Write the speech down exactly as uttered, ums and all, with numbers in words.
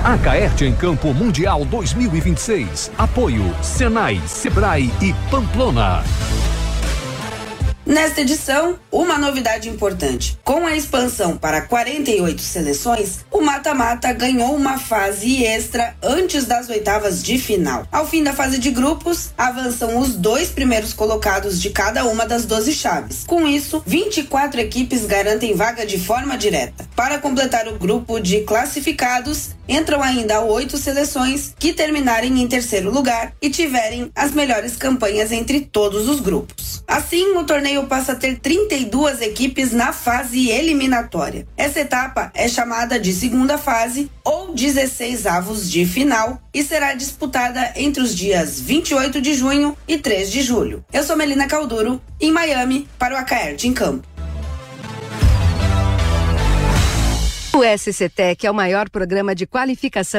Acaerte em Campo Mundial dois mil e vinte e seis. Apoio Senai, Sebrae e Pamplona. Nesta edição, uma novidade importante. Com a expansão para quarenta e oito seleções, o mata-mata ganhou uma fase extra antes das oitavas de final. Ao fim da fase de grupos, avançam os dois primeiros colocados de cada uma das doze chaves. Com isso, vinte e quatro equipes garantem vaga de forma direta. Para completar o grupo de classificados, entram ainda oito seleções que terminarem em terceiro lugar e tiverem as melhores campanhas entre todos os grupos. Assim, o torneio passa a ter trinta e duas equipes na fase eliminatória. Essa etapa é chamada de segunda fase ou dezesseis avos de final e será disputada entre os dias vinte e oito de junho e três de julho. Eu sou Melina Calduro, em Miami, para o Acaerte em Campo. O S C Tec é o maior programa de qualificação